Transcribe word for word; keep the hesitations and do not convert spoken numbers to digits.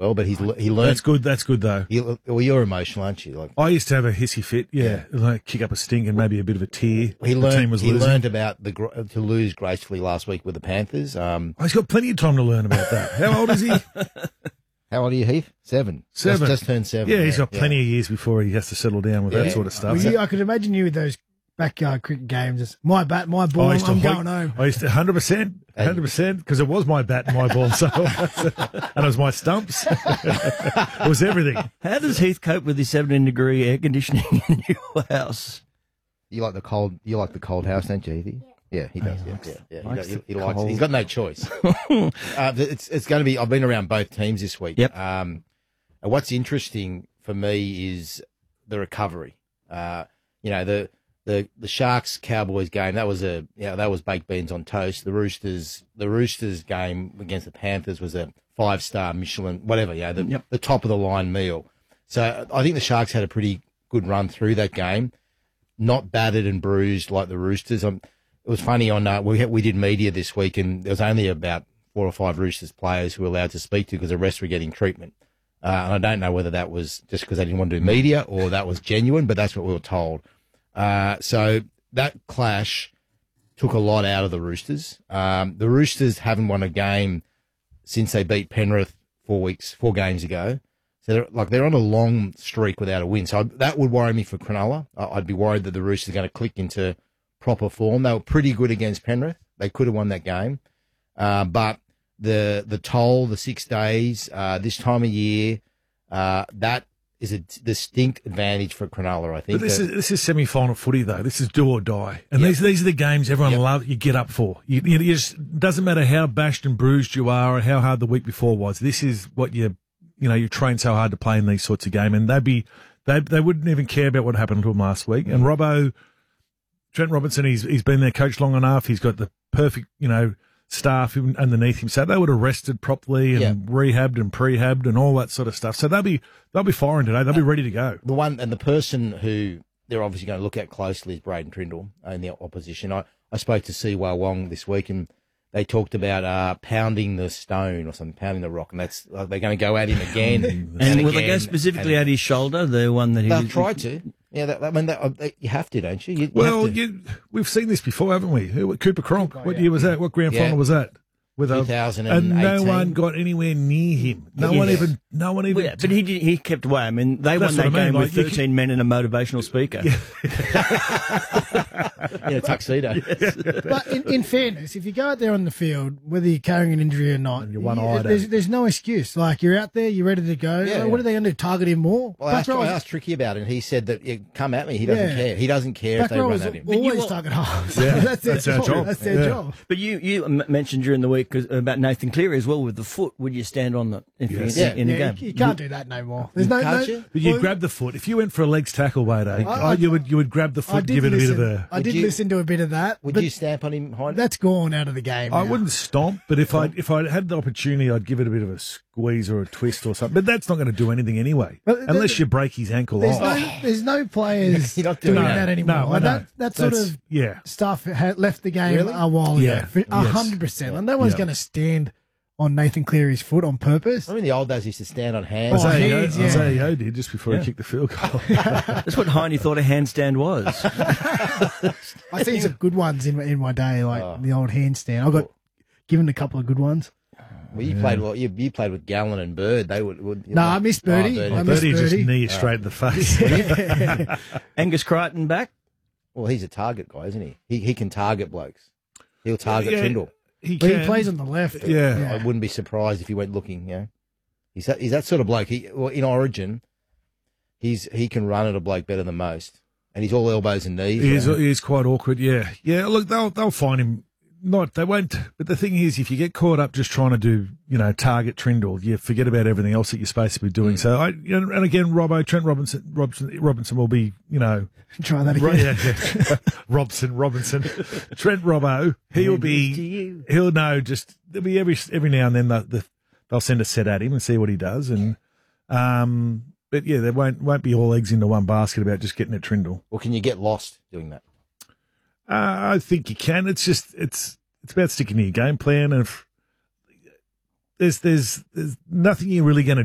well, but he's he learned. That's good. That's good though. He, well, you're emotional, aren't you? Like I used to have a hissy fit. Yeah, like kick up a stink and maybe a bit of a tear. he The learned. team was he losing. learned about the gr- to lose gracefully last week with the Panthers. Um, Oh, he's got plenty of time to learn about that. How old is he? how old are you, Heath? Seven. Seven. Just, just turned seven. Yeah, he's got plenty of years before he has to settle down with that Yeah. sort of stuff. Well, you, I could imagine you with those backyard cricket games. It's my bat, my ball. I I'm used to hoik- going home. I used to one hundred percent, one hundred percent, because it was my bat and my ball, so and it was my stumps. It was everything. How does Heath cope with the seventeen degree air conditioning in your house? You like the cold? You like the cold house, don't you, Heath? Yeah, he does. Yeah, yeah, yeah. He, likes does- he, he the likes. cold. He's got no choice. uh, it's it's going to be. I've been around both teams this week. Yep. Um, and what's interesting for me is the recovery. Uh, you know the the the Sharks Cowboys game. That was a you know, that was baked beans on toast. The Roosters the Roosters game against the Panthers was a five star Michelin whatever. Yeah, the Yep. the top of the line meal. So I think the Sharks had a pretty good run through that game. Not battered and bruised like the Roosters. Um, it was funny on uh, we had, we did media this week, and there was only about four or five Roosters players who were allowed to speak to because the rest were getting treatment. Uh, and I don't know whether that was just because they didn't want to do media or that was genuine, but that's what we were told. Uh, so that clash took a lot out of the Roosters. Um, the Roosters haven't won a game since they beat Penrith four weeks, four games ago. So they're, like they're on a long streak without a win. So I, that would worry me for Cronulla. I, I'd be worried that the Roosters are going to click into proper form. They were pretty good against Penrith. They could have won that game. Uh, but the the toll, the six days, uh, this time of year, uh, that is a distinct advantage for Cronulla, I think. But this that- is this is semi-final footy though. This is do or die, and Yep. these these are the games everyone Yep. loves. You get up for. You, you, you just doesn't matter how bashed and bruised you are, or how hard the week before was. This is what you you know you train so hard to play in these sorts of games, and they'd be they they wouldn't even care about what happened to them last week. And Robbo, Trent Robinson, he's he's been their coach long enough. He's got the perfect you know staff even underneath him, so they would have rested properly and Yeah. rehabbed and prehabbed and all that sort of stuff. So they'll be they'll be firing today. They'll be ready to go. the one and the person who they're obviously going to look at closely is Braden Trindle in the opposition. I, I spoke to Si Wai Wong this week, and they talked about uh, pounding the stone or something, pounding the rock, and that's uh, they're going to go at him again. and And will they go again, specifically and- at his shoulder, the one that he They'll try to. Yeah, that, I mean, that, uh, you have to, don't you? you you Well, have to. you, we've seen this before, haven't we? Who- Cooper Cronk. What year was that? What grand Yeah. final was that? With a, two thousand and no eighteen. one got anywhere near him. No one Yeah. even. No one even. Well, yeah, but he did, he kept away. I mean, they That's won that what I mean, game like, with you thirteen can- men and a motivational speaker. in a tuxedo. But in, in fairness, if you go out there on the field, whether you're carrying an injury or not, you're one-eyed, there's, eh? there's no excuse. Like, you're out there, you're ready to go. Yeah, Like, yeah. what are they going to do? Target him more? Well, I Back asked, I rowers- asked Tricky about it, and he said that yeah, come at me. He doesn't Yeah. care. He doesn't care back if they run rowers at him. always will- target halves. Yeah, that's, their that's our job. job. That's their Yeah. job. But you, you m- mentioned during the week 'cause- about Nathan Cleary as well with the foot. Would you stand on the if Yes. you, Yeah. in Yeah, a game? you, you can't do that no more. There's no, Can't no you? But you well, grab the foot. If you went for a legs tackle, mate, eh, I- I- you would you would grab the I foot, did give it a listen, bit of a. I Would did you- listen to a bit of that. Would but you stamp on him, Hind? That's gone out of the game. I now. wouldn't stomp, but if I if I had the opportunity, I'd give it a bit of a squeeze or a twist or something. But that's not going to do anything anyway, But th- unless th- you break his ankle There's off. no, there's no players You're not doing doing that, that. anymore. No, I Like, know. that, that sort That's- of yeah. stuff had left the game Really? a while Yeah. ago. For- A Yes. hundred percent. And no one's Yeah. going to stand on Nathan Cleary's foot on purpose. I mean, the old days used to stand on hands. Oh, Isaiah, hands, Yo- yeah. Isaiah Yo did just before Yeah. he kicked the field goal. That's what Heine thought a handstand was. I seen some good ones in in my day, like Oh. the old handstand. I got given a couple of good ones. Well, you played well. You, you played with Gallen and Bird. They would. would No, I missed Birdie. Oh, I missed Birdie just Birdie. knee straight in the face. Angus Crichton back. Well, he's a target guy, isn't he? He he can target blokes. He'll target Yeah, Trindle. He, But he can. plays on the left. Yeah. I wouldn't be surprised if he went looking. You know, he's that, he's that sort of bloke. He well, in Origin, he's he can run at a bloke better than most, and he's all elbows and knees. He is, you know. he is quite awkward, yeah. Yeah, look, they'll they'll find him. Not, they won't. But the thing is, if you get caught up just trying to do, you know, target Trindle, you forget about everything else that you're supposed to be doing. So, I, you know, and again, Robbo, Trent Robinson, Robinson, Robinson will be, you know, Try that Ro- again. yeah, yeah. Robson, Robinson, Trent Robbo, he'll To be, you. he'll know. Just there'll be every every now and then the, the, they'll send a set at him and see what he does, and um, but yeah, there won't won't be all eggs into one basket about just getting at Trindle. Or can you get lost doing that? Uh, I think you can. It's just it's it's about sticking to your game plan, and if there's there's there's nothing you're really going to